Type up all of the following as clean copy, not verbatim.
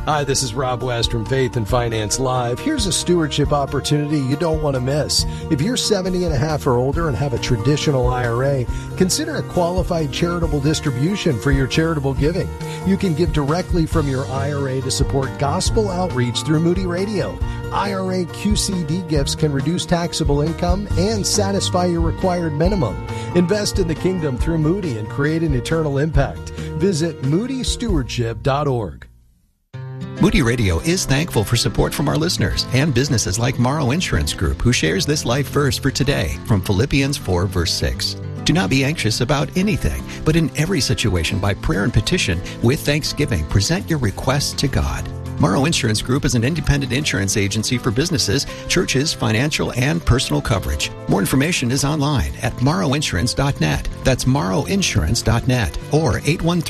Hi, this is Rob West from Faith and Finance Live. Here's a stewardship opportunity you don't want to miss. If you're 70 and a half or older and have a traditional IRA, consider a qualified charitable distribution for your charitable giving. You can give directly from your IRA to support gospel outreach through Moody Radio. IRA QCD gifts can reduce taxable income and satisfy your required minimum. Invest in the kingdom through Moody and create an eternal impact. Visit moodystewardship.org. Moody Radio is thankful for support from our listeners and businesses like Morrow Insurance Group, who shares this life verse for today from Philippians 4, verse 6. Do not be anxious about anything, but in every situation, by prayer and petition, with thanksgiving, present your requests to God. Morrow Insurance Group is an independent insurance agency for businesses, churches, financial, and personal coverage. More information is online at morrowinsurance.net. That's morrowinsurance.net or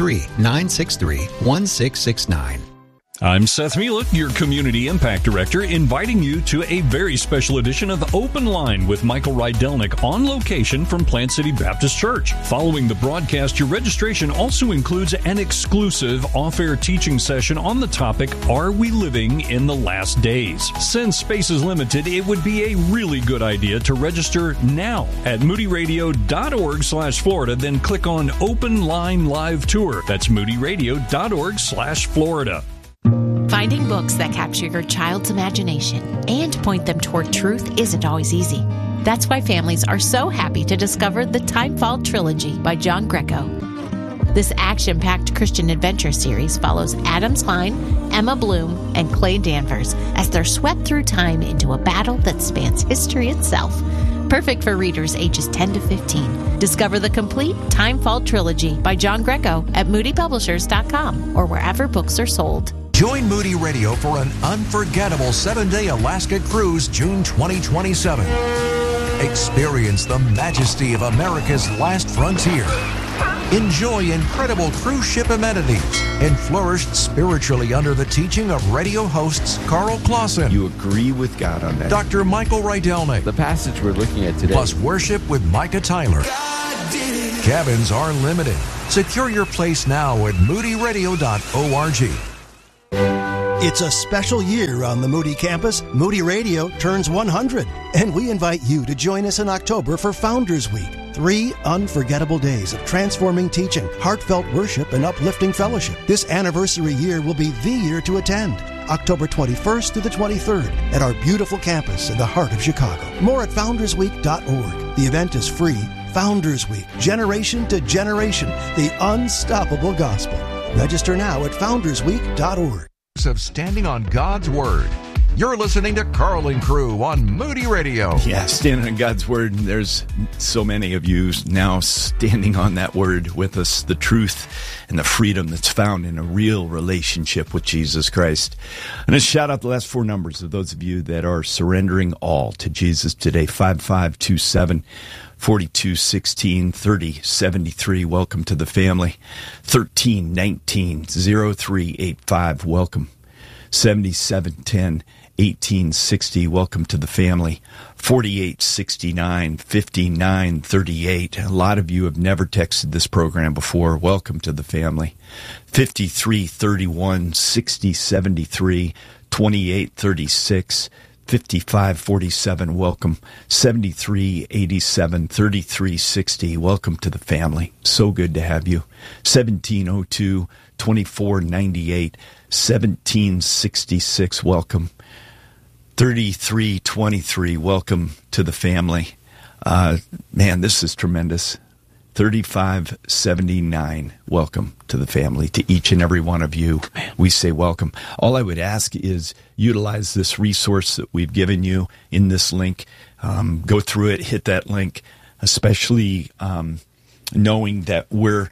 813-963-1669. I'm Seth Mielek, your Community Impact Director, inviting you to a very special edition of Open Line with Michael Rydelnik on location from Plant City Baptist Church. Following the broadcast, your registration also includes an exclusive off-air teaching session on the topic, Are We Living in the Last Days? Since space is limited, it would be a really good idea to register now at moodyradio.org/Florida, then click on Open Line Live Tour. That's moodyradio.org/Florida. Finding books that capture your child's imagination and point them toward truth isn't always easy. That's why families are so happy to discover the Timefall Trilogy by John Greco. This action-packed Christian adventure series follows Adam Klein, Emma Bloom, and Clay Danvers as they're swept through time into a battle that spans history itself. Perfect for readers ages 10 to 15. Discover the complete Timefall Trilogy by John Greco at moodypublishers.com or wherever books are sold. Join Moody Radio for an unforgettable 7-day Alaska cruise June 2027. Experience the majesty of America's last frontier. Enjoy incredible cruise ship amenities and flourish spiritually under the teaching of radio hosts Carl Clausen. You agree with God on that. Dr. Michael Rydelnik. The passage we're looking at today. Plus worship with Micah Tyler. Cabins are limited. Secure your place now at moodyradio.org. It's a special year on the Moody campus. Moody Radio turns 100, and we invite you to join us in October for Founders Week. 3 unforgettable days of transforming teaching, heartfelt worship, and uplifting fellowship. This anniversary year will be the year to attend. October 21st through the 23rd at our beautiful campus in the heart of Chicago. More at foundersweek.org. The event is free. Founders Week, generation to generation, the unstoppable gospel. Register now at foundersweek.org. Of standing on God's Word. You're listening to Carl and Crew on Moody Radio. Yeah, standing on God's Word. There's so many of you now standing on that Word with us, the truth and the freedom that's found in a real relationship with Jesus Christ. And a shout out the last 4 numbers of those of you that are surrendering all to Jesus today. 5527 4216 3073. Welcome to the family. 1319 0385. Welcome. 7710 1860. Welcome to the family. 4869 5938. A lot of you have never texted this program before. Welcome to the family. 5331 6073 2836. 5547, welcome. 7387 3360, welcome to the family. So good to have you. 1702 2498 1766, welcome. 3323, welcome to the family. Man, this is tremendous. 3579, welcome to the family. To each and every one of you, we say welcome. All I would ask is utilize this resource that we've given you in this link. Go through it, hit that link, especially knowing that we're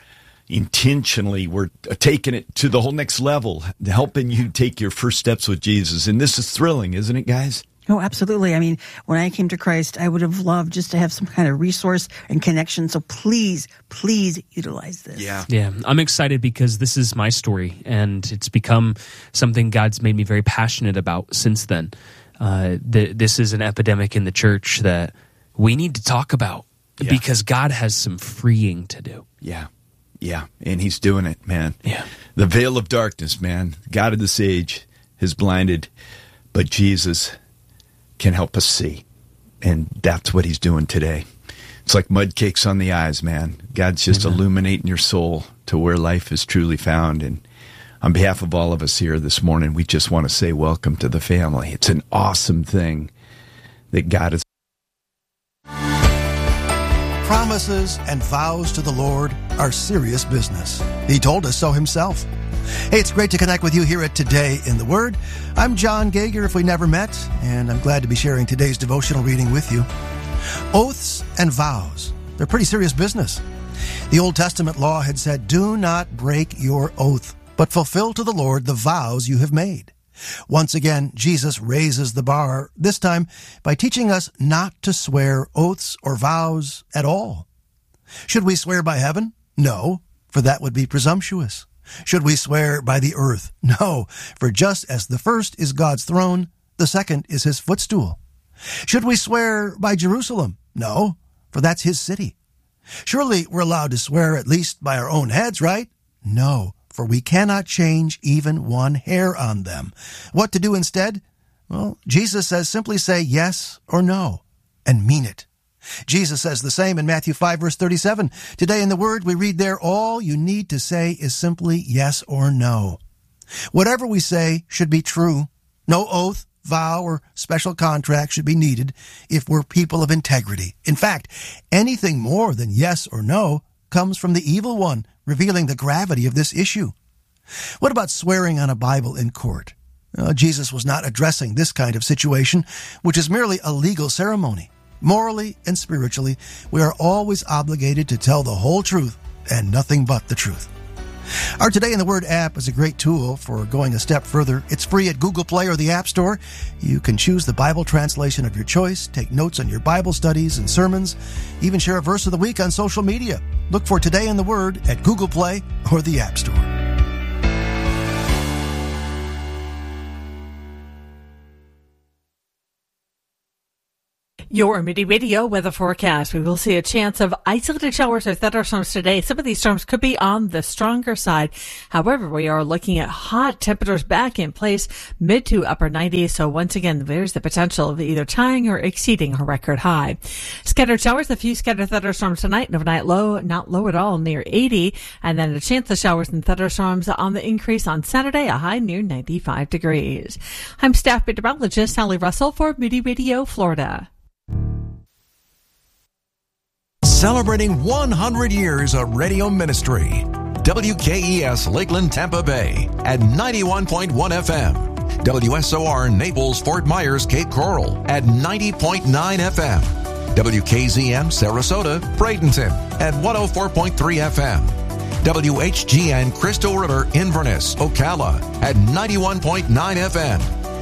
taking it to the whole next level, helping you take your first steps with Jesus. And this is thrilling, isn't it, guys? Oh, absolutely. I mean, when I came to Christ, I would have loved just to have some kind of resource and connection. So please utilize this. Yeah. I'm excited because this is my story, and it's become something God's made me very passionate about since then. This is an epidemic in the church that we need to talk about because God has some freeing to do. Yeah, and he's doing it, man. Yeah. The veil of darkness, man, God of this age has blinded, but Jesus can help us see. And that's what he's doing today. It's like mud cakes on the eyes, man. God's just illuminating your soul to where life is truly found. And on behalf of all of us here this morning, we just want to say welcome to the family. It's an awesome thing that God has. Promises and vows to the Lord are serious business. He told us so himself. Hey, it's great to connect with you here at Today in the Word. I'm John Gager, if we never met, and I'm glad to be sharing today's devotional reading with you. Oaths and vows, they're pretty serious business. The Old Testament law had said, do not break your oath, but fulfill to the Lord the vows you have made. Once again, Jesus raises the bar, this time by teaching us not to swear oaths or vows at all. Should we swear by heaven? No, for that would be presumptuous. Should we swear by the earth? No, for just as the first is God's throne, the second is his footstool. Should we swear by Jerusalem? No, for that's his city. Surely we're allowed to swear at least by our own heads, right? No, for we cannot change even one hair on them. What to do instead? Well, Jesus says simply say yes or no, and mean it. Jesus says the same in Matthew 5, verse 37. Today in the Word, we read there, all you need to say is simply yes or no. Whatever we say should be true. No oath, vow, or special contract should be needed if we're people of integrity. In fact, anything more than yes or no comes from the evil one, revealing the gravity of this issue. What about swearing on a Bible in court? Jesus was not addressing this kind of situation, which is merely a legal ceremony. Morally and spiritually, we are always obligated to tell the whole truth and nothing but the truth. Our Today in the Word app is a great tool for going a step further. It's free at Google Play or the App Store. You can choose the Bible translation of your choice, take notes on your Bible studies and sermons, even share a verse of the week on social media. Look for Today in the Word at Google Play or the App Store. Your Moody Radio weather forecast. We will see a chance of isolated showers or thunderstorms today. Some of these storms could be on the stronger side. However, we are looking at hot temperatures back in place, mid to upper 90s. So once again, there's the potential of either tying or exceeding a record high. Scattered showers, a few scattered thunderstorms tonight. An overnight low, not low at all, near 80. And then a chance of showers and thunderstorms on the increase on Saturday, a high near 95 degrees. I'm staff meteorologist Sally Russell for Moody Radio, Florida. Celebrating 100 years of radio ministry. WKES Lakeland, Tampa Bay at 91.1 FM. WSOR Naples, Fort Myers, Cape Coral at 90.9 FM. WKZM Sarasota, Bradenton at 104.3 FM. WHGN Crystal River, Inverness, Ocala at 91.9 FM.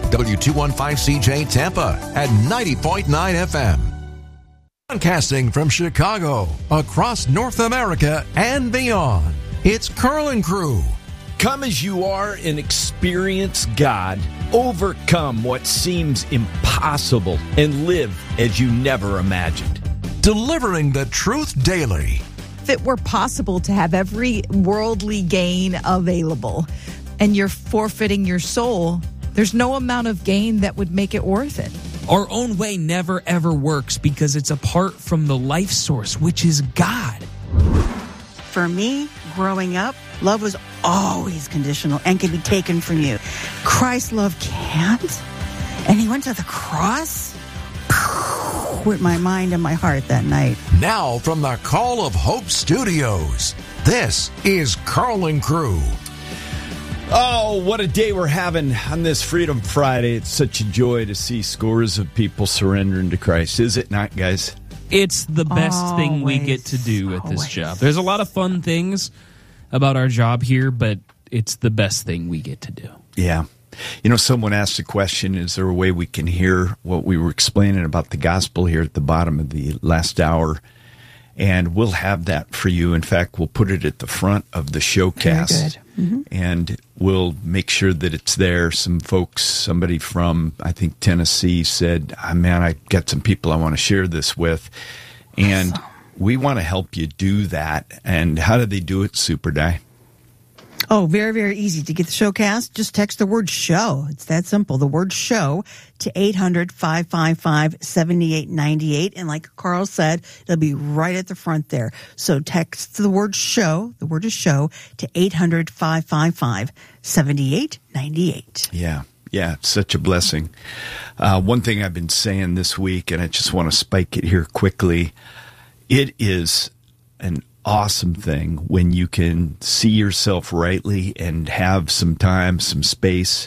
W215CJ Tampa at 90.9 FM. Broadcasting from Chicago, across North America and beyond, it's Carlin Crew. Come as you are and experience God. Overcome what seems impossible and live as you never imagined. Delivering the truth daily. If it were possible to have every worldly gain available and you're forfeiting your soul, there's no amount of gain that would make it worth it. Our own way never ever works because it's apart from the life source, which is God. For me, growing up, love was always conditional and can be taken from you. Christ's love can't. And he went to the cross with my mind and my heart that night. Now from the Call of Hope Studios, this is Carlin Crew. Oh, what a day we're having on this Freedom Friday. It's such a joy to see scores of people surrendering to Christ. Is it not, guys? It's the best thing we get to do at this job. There's a lot of fun things about our job here, but it's the best thing we get to do. Yeah. You know, someone asked a question, is there a way we can hear what we were explaining about the gospel here at the bottom of the last hour? And we'll have that for you. In fact, we'll put it at the front of the showcast. Very good. Mm-hmm. And we'll make sure that it's there. Some folks, somebody from, I think, Tennessee said, man, I got some people I want to share this with. And we want to help you do that. And how do they do it, Super Di? Oh, very, very easy. To get the showcast, just text the word show. It's that simple. The word show to 800-555-7898. And like Carl said, it'll be right at the front there. So text the word show, the word is show, to 800-555-7898. Yeah. Yeah, such a blessing. One thing I've been saying this week, and I just want to spike it here quickly, it is an awesome thing when you can see yourself rightly and have some time, some space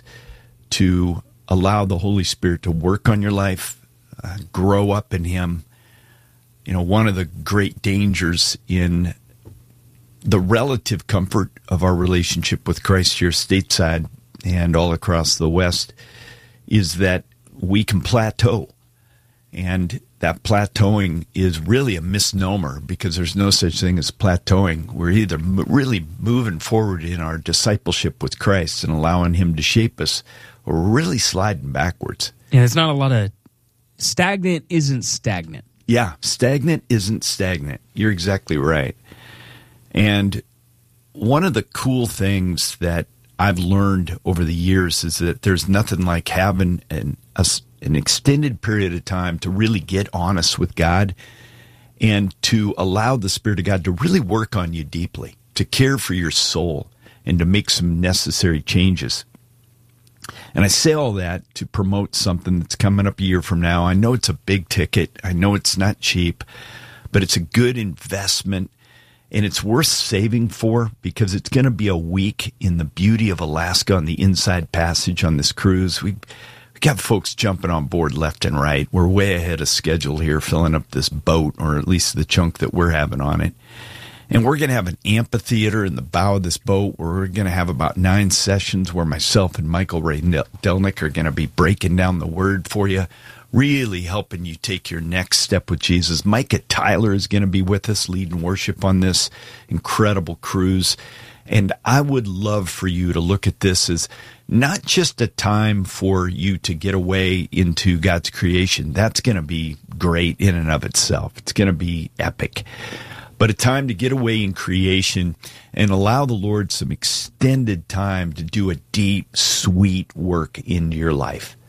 to allow the Holy Spirit to work on your life, grow up in Him. You know, one of the great dangers in the relative comfort of our relationship with Christ here stateside and all across the West is that we can plateau. And that plateauing is really a misnomer because there's no such thing as plateauing. We're either really moving forward in our discipleship with Christ and allowing Him to shape us, or we're really sliding backwards. And it's not a lot of stagnant isn't stagnant. Yeah, stagnant isn't stagnant. You're exactly right. And one of the cool things that I've learned over the years is that there's nothing like having an extended period of time to really get honest with God and to allow the Spirit of God to really work on you deeply, to care for your soul, and to make some necessary changes. And I say all that to promote something that's coming up a year from now. I know it's a big ticket. I know it's not cheap, but it's a good investment. And it's worth saving for because it's going to be a week in the beauty of Alaska on the Inside Passage on this cruise. We got folks jumping on board left and right. We're way ahead of schedule here filling up this boat, or at least the chunk that we're having on it. And we're going to have an amphitheater in the bow of this boat where we're going to have about 9 sessions where myself and Michael Ray Delnick are going to be breaking down the Word for you, really helping you take your next step with Jesus. Micah Tyler is going to be with us leading worship on this incredible cruise. And I would love for you to look at this as not just a time for you to get away into God's creation. That's going to be great in and of itself. It's going to be epic. But a time to get away in creation and allow the Lord some extended time to do a deep, sweet work into your life.